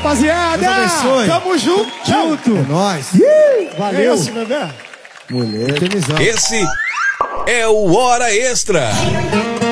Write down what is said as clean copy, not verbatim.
rapaziada. Deus abençoe. Tamo junto. É nóis. Valeu. Bebê. Mulher. Esse é o Hora Extra.